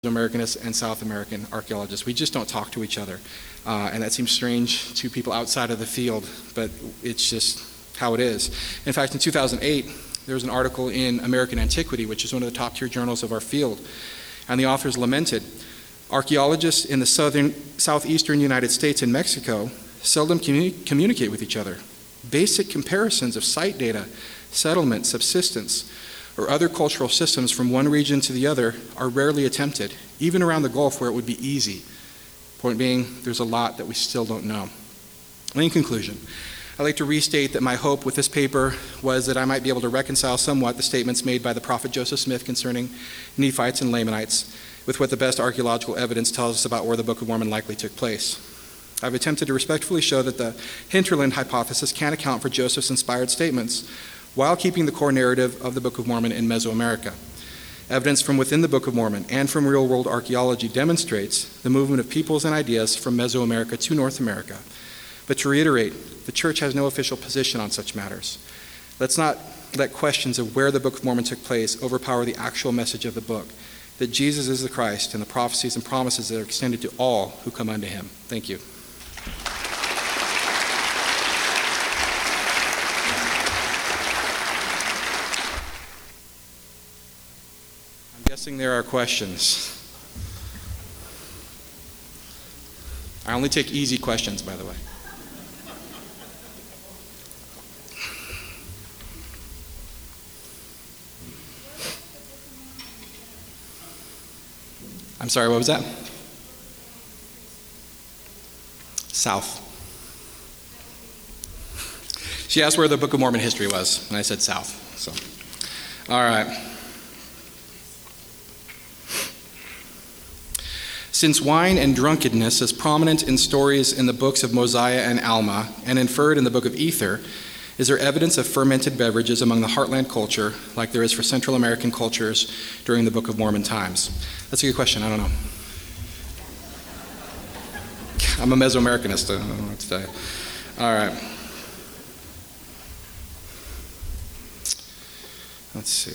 Americanists and South American archaeologists. We just don't talk to each other. And that seems strange to people outside of the field, but it's just how it is. In fact, in 2008, there was an article in American Antiquity, which is one of the top tier journals of our field, and the authors lamented, archaeologists in the southeastern United States and Mexico seldom communicate with each other. Basic comparisons of site data, settlement, subsistence, or other cultural systems from one region to the other are rarely attempted, even around the Gulf where it would be easy. Point being, there's a lot that we still don't know. In conclusion, I'd like to restate that my hope with this paper was that I might be able to reconcile somewhat the statements made by the prophet Joseph Smith concerning Nephites and Lamanites with what the best archaeological evidence tells us about where the Book of Mormon likely took place. I've attempted to respectfully show that the hinterland hypothesis can account for Joseph's inspired statements while keeping the core narrative of the Book of Mormon in Mesoamerica. Evidence from within the Book of Mormon and from real-world archaeology demonstrates the movement of peoples and ideas from Mesoamerica to North America. But to reiterate, the Church has no official position on such matters. Let's not let questions of where the Book of Mormon took place overpower the actual message of the book, that Jesus is the Christ and the prophecies and promises that are extended to all who come unto him. Thank you. Guessing there are questions. I only take easy questions, by the way. I'm sorry, what was that? South. She asked where the Book of Mormon history was, and I said south. So, all right. Since wine and drunkenness is prominent in stories in the books of Mosiah and Alma and inferred in the book of Ether, is there evidence of fermented beverages among the heartland culture like there is for Central American cultures during the Book of Mormon times? That's a good question. I don't know. I'm a Mesoamericanist. I don't know what to tell you. All right. Let's see.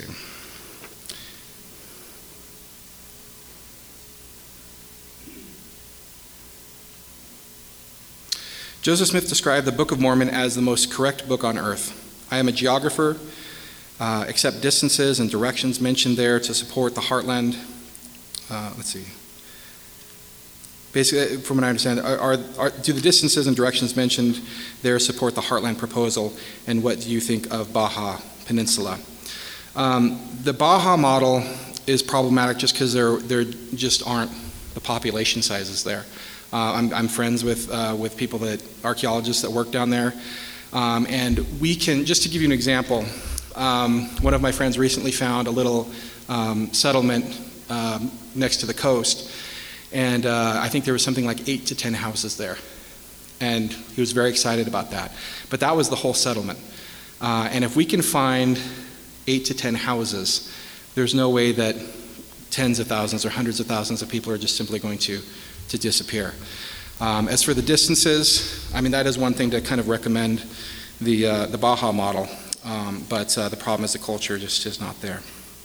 Joseph Smith described the Book of Mormon as the most correct book on earth. I am a geographer, accept distances and directions mentioned there to support the heartland. Let's see. Basically, from what I understand, do the distances and directions mentioned there support the heartland proposal, and what do you think of Baja Peninsula? The Baja model is problematic just because there just aren't the population sizes there. I'm friends with people archaeologists that work down there. And we can, just to give you an example, one of my friends recently found a little settlement next to the coast. And I think there was something like 8 to 10 houses there. And he was very excited about that. But that was the whole settlement. And if we can find 8 to 10 houses, there's no way that tens of thousands or hundreds of thousands of people are just simply going to disappear. As for the distances, I mean, that is one thing to kind of recommend the Baja model, but the problem is the culture just is not there.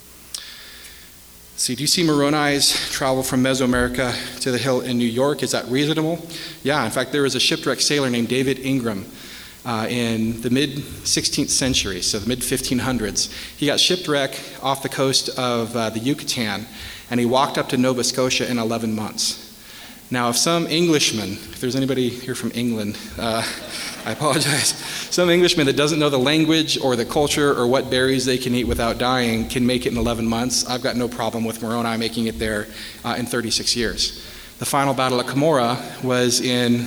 See, do you see Moroni's travel from Mesoamerica to the hill in New York? Is that reasonable? Yeah, in fact, there was a shipwrecked sailor named David Ingram in the mid-16th century, so the mid-1500s. He got shipwrecked off the coast of the Yucatan, and he walked up to Nova Scotia in 11 months. Now, if some Englishman, if there's anybody here from England, I apologize, some Englishman that doesn't know the language or the culture or what berries they can eat without dying can make it in 11 months, I've got no problem with Moroni making it there in 36 years. The final battle at Cumorah was in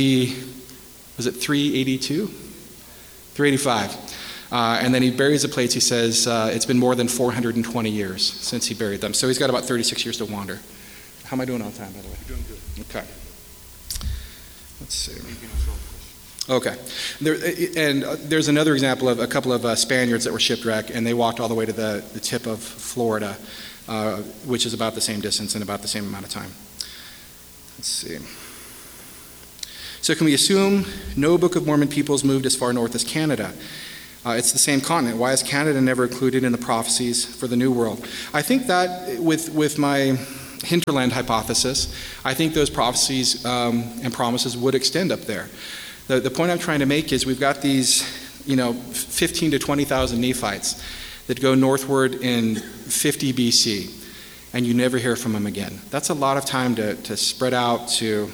382? 385. And then he buries the plates. He says it's been more than 420 years since he buried them. So he's got about 36 years to wander. How am I doing on time, by the way? You're doing good. Okay. Let's see. Okay. There's another example of a couple of Spaniards that were shipwrecked, and they walked all the way to the tip of Florida, which is about the same distance and about the same amount of time. Let's see. So can we assume no Book of Mormon peoples moved as far north as Canada? It's the same continent. Why is Canada never included in the prophecies for the New World? I think that with my hinterland hypothesis, I think those prophecies and promises would extend up there. The point I'm trying to make is we've got these, 15 to 20,000 Nephites that go northward in 50 BC, and you never hear from them again. That's a lot of time to spread out, to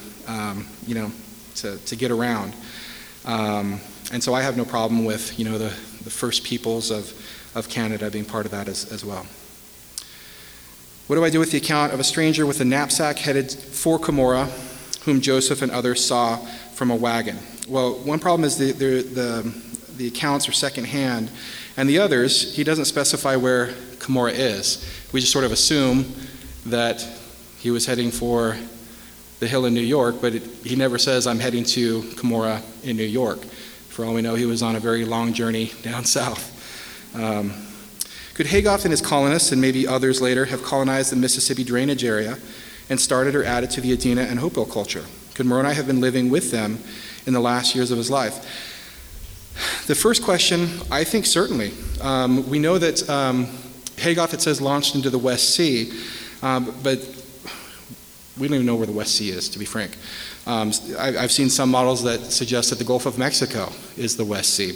get around. And so I have no problem with, the first peoples of Canada being part of that as well. What do I do with the account of a stranger with a knapsack headed for Cumorah, whom Joseph and others saw from a wagon? Well, one problem is the accounts are secondhand, and the others, he doesn't specify where Cumorah is. We just sort of assume that he was heading for the hill in New York, but he never says, I'm heading to Cumorah in New York. For all we know, he was on a very long journey down south. Could Haygoth and his colonists, and maybe others later, have colonized the Mississippi drainage area and started or added to the Adena and Hopewell culture? Could Moroni have been living with them in the last years of his life? The first question, I think certainly. We know that Haygoth, it says, launched into the West Sea, but we don't even know where the West Sea is, to be frank. I've seen some models that suggest that the Gulf of Mexico is the West Sea.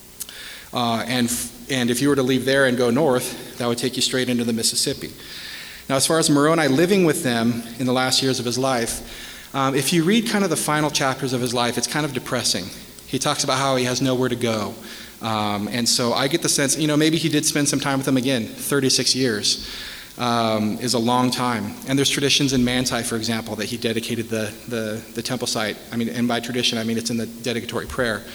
And if you were to leave there and go north, that would take you straight into the Mississippi. Now, as far as Moroni living with them in the last years of his life, if you read kind of the final chapters of his life, it's kind of depressing. He talks about how he has nowhere to go. And so I get the sense, maybe he did spend some time with them again. 36 years is a long time. And there's traditions in Manti, for example, that he dedicated the temple site. And by tradition, I mean it's in the dedicatory prayer.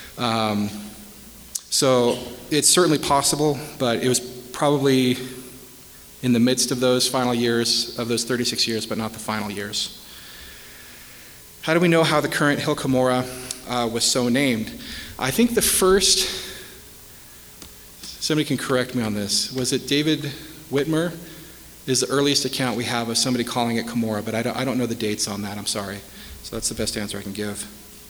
So it's certainly possible, but it was probably in the midst of those final years, of those 36 years, but not the final years. How do we know how the current Hill Cumorah was so named? I think the first, somebody can correct me on this, was it David Whitmer? Is the earliest account we have of somebody calling it Cumorah, but I don't know the dates on that, I'm sorry. So that's the best answer I can give.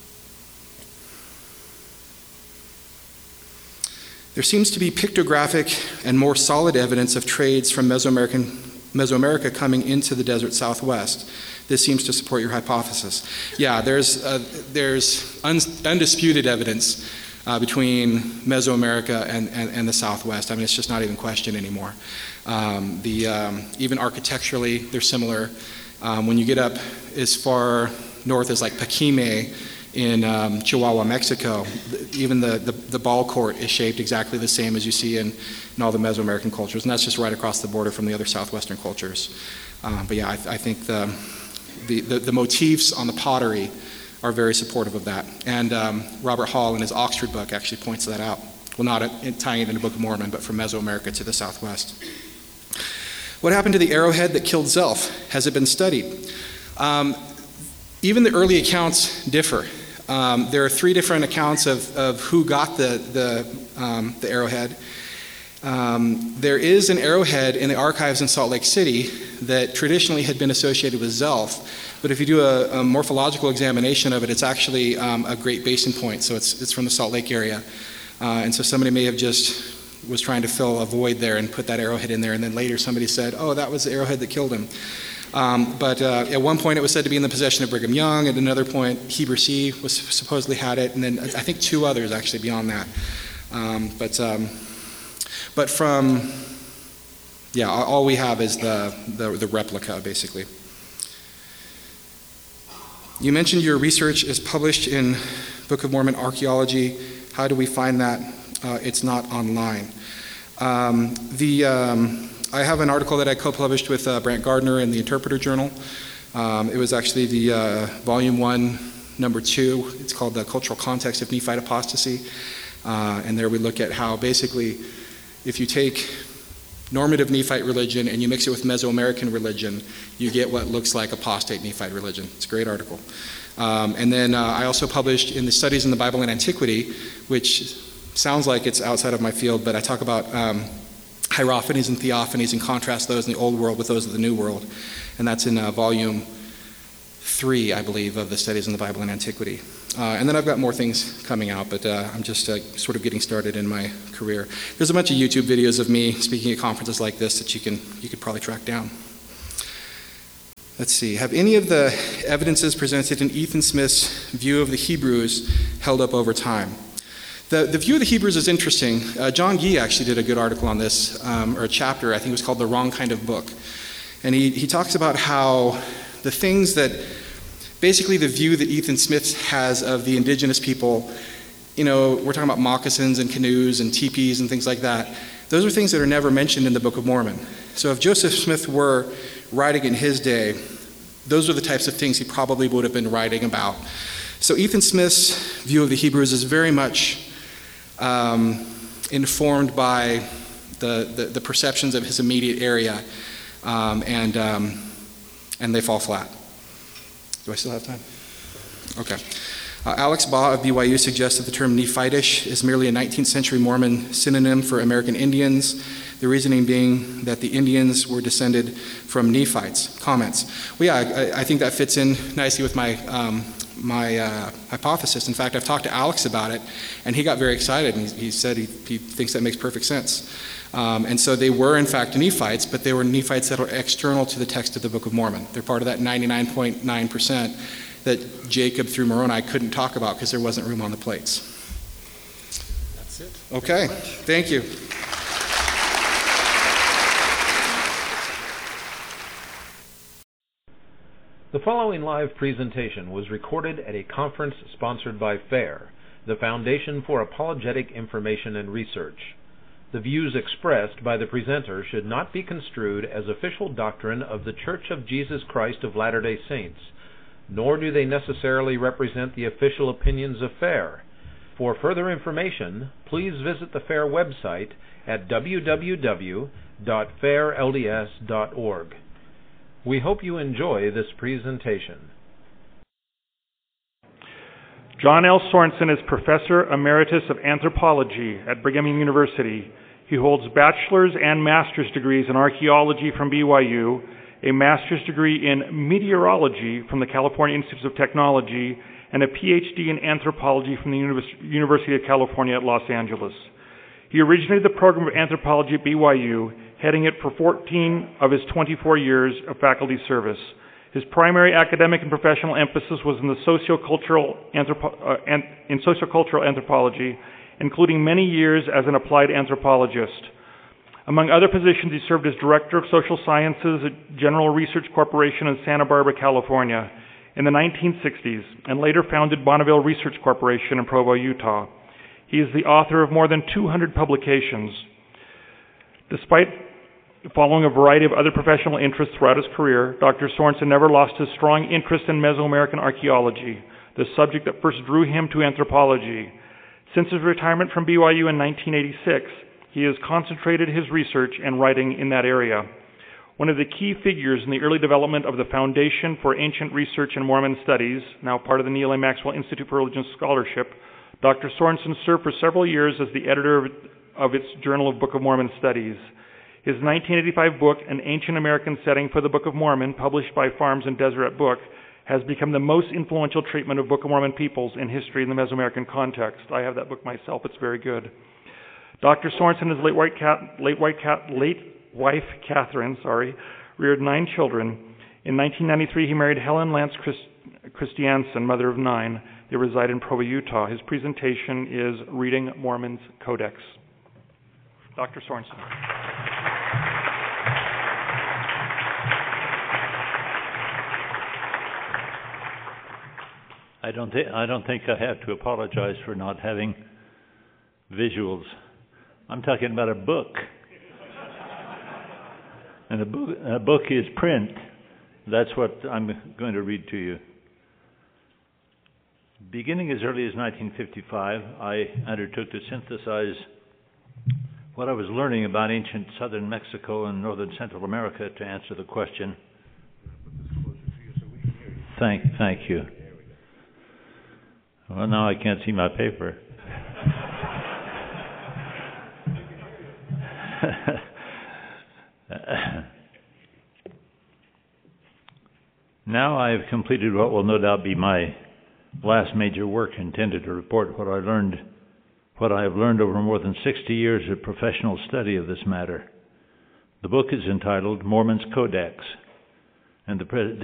There seems to be pictographic and more solid evidence of trades from Mesoamerica coming into the desert Southwest. This seems to support your hypothesis. Yeah, there's undisputed evidence between Mesoamerica and the Southwest. It's just not even questioned anymore. Even architecturally, they're similar. When you get up as far north as like Paquime in Chihuahua, Mexico, even the ball court is shaped exactly the same as you see in all the Mesoamerican cultures, and that's just right across the border from the other southwestern cultures. But yeah, I think the motifs on the pottery are very supportive of that. And Robert Hall in his Oxford book actually points that out. Well, not tying it in the Book of Mormon, but from Mesoamerica to the southwest. What happened to the arrowhead that killed Zelph? Has it been studied? Even the early accounts differ. There are 3 different accounts of who got the arrowhead. There is an arrowhead in the archives in Salt Lake City that traditionally had been associated with Zelph, but if you do a morphological examination of it, it's actually a Great Basin point, so it's from the Salt Lake area. And so somebody may have just was trying to fill a void there and put that arrowhead in there, and then later somebody said, oh, that was the arrowhead that killed him. But at one point it was said to be in the possession of Brigham Young. At another point, Heber C. was supposedly had it, and then I think 2 others actually beyond that. But from, all we have is the replica, basically. You mentioned your research is published in Book of Mormon Archaeology. How do we find that? It's not online. I have an article that I co-published with Brant Gardner in the Interpreter Journal. It was actually the Volume 1, Number 2. It's called The Cultural Context of Nephite Apostasy. And there we look at how basically if you take normative Nephite religion and you mix it with Mesoamerican religion, you get what looks like apostate Nephite religion. It's a great article. And then I also published in the Studies in the Bible and Antiquity, which sounds like it's outside of my field, but I talk about hierophanies and theophanies and contrast those in the Old World with those of the New World. And that's in Volume 3, I believe, of the Studies in the Bible and Antiquity. And then I've got more things coming out, but I'm just sort of getting started in my career. There's a bunch of YouTube videos of me speaking at conferences like this that you could probably track down. Let's see. Have any of the evidences presented in Ethan Smith's view of the Hebrews held up over time? The view of the Hebrews is interesting. John Gee actually did a good article on this, or a chapter, I think it was called The Wrong Kind of Book. And he talks about how the things that, basically the view that Ethan Smith has of the indigenous people, we're talking about moccasins and canoes and teepees and things like that. Those are things that are never mentioned in the Book of Mormon. So if Joseph Smith were writing in his day, those are the types of things he probably would have been writing about. So Ethan Smith's view of the Hebrews is very much informed by the perceptions of his immediate area, and they fall flat. Do I still have time? Okay. Alex Baugh of BYU suggests that the term Nephitish is merely a 19th century Mormon synonym for American Indians, the reasoning being that the Indians were descended from Nephites. Comments? Well, yeah, I think that fits in nicely with my hypothesis. In fact, I've talked to Alex about it, and he got very excited, and he said he thinks that makes perfect sense. And so they were, in fact, Nephites, but they were Nephites that are external to the text of the Book of Mormon. They're part of that 99.9% that Jacob through Moroni couldn't talk about because there wasn't room on the plates. That's it. Okay, thank you. The following live presentation was recorded at a conference sponsored by FAIR, the Foundation for Apologetic Information and Research. The views expressed by the presenter should not be construed as official doctrine of the Church of Jesus Christ of Latter-day Saints, nor do they necessarily represent the official opinions of FAIR. For further information, please visit the FAIR website at www.fairlds.org. We hope you enjoy this presentation. John L. Sorensen is Professor Emeritus of Anthropology at Brigham Young University. He holds bachelor's and master's degrees in archaeology from BYU, a master's degree in meteorology from the California Institute of Technology, and a PhD in anthropology from the University of California at Los Angeles. He originated the program of anthropology at BYU, heading it for 14 of his 24 years of faculty service. His primary academic and professional emphasis was in the sociocultural anthropology, including many years as an applied anthropologist. Among other positions, he served as Director of Social Sciences at General Research Corporation in Santa Barbara, California in the 1960s, and later founded Bonneville Research Corporation in Provo, Utah. He is the author of more than 200 publications. Despite following a variety of other professional interests throughout his career, Dr. Sorensen never lost his strong interest in Mesoamerican archaeology, the subject that first drew him to anthropology. Since his retirement from BYU in 1986, he has concentrated his research and writing in that area. One of the key figures in the early development of the Foundation for Ancient Research and Mormon Studies, now part of the Neal A. Maxwell Institute for Religious Scholarship, Dr. Sorensen served for several years as the editor of its Journal of Book of Mormon Studies. His 1985 book, An Ancient American Setting for the Book of Mormon, published by Farms and Deseret Book, has become the most influential treatment of Book of Mormon peoples in history in the Mesoamerican context. I have that book myself. It's very good. Dr. Sorensen and his late wife, Catherine, reared 9 children. In 1993, he married Helen Lance Christiansen, mother of 9. They reside in Provo, Utah. His presentation is Reading Mormon's Codex. Dr. Sorensen. I don't think I have to apologize for not having visuals. I'm talking about a book. And a book is print. That's what I'm going to read to you. Beginning as early as 1955, I undertook to synthesize what I was learning about ancient southern Mexico and northern Central America to answer the question. Thank you. Well, now I can't see my paper. Now I have completed what will no doubt be my last major work intended to report what I have learned over more than 60 years of professional study of this matter. The book is entitled Mormon's Codex, and the